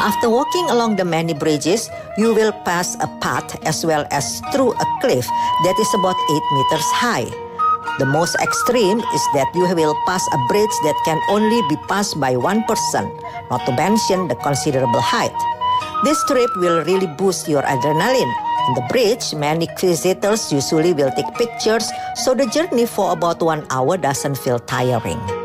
After walking along the many bridges, you will pass a path as well as through a cliff that is about 8 meters high. The most extreme is that you will pass a bridge that can only be passed by one person, not to mention the considerable height. This trip will really boost your adrenaline. On the bridge, many visitors usually will take pictures, so the journey for about 1 hour doesn't feel tiring.